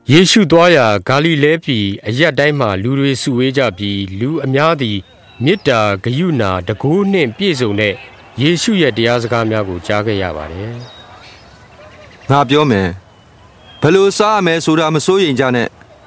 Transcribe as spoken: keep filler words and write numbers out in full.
ယေရှုသွားရာဂါလိလဲပြည်အရပ်တိုင်းမှာလူတွေစုဝေးကြပြီးလူအများသည်မေတ္တာဂရုဏာတကူးနှင့်ပြည့်စုံတဲ့ယေရှုရဲ့တရားစကားများကိုကြားခဲ့ရပါတယ်ငါပြောမယ်ဘယ်လိုစားရမယ်ဆိုတာမစိုးရိမ်ကြနဲ့